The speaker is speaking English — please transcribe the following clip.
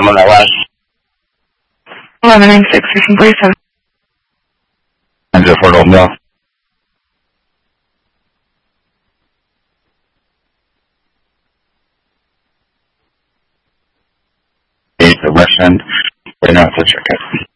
on that last. 1196, 1547. And just Fort Old Mill. The west end, right now it's a check it.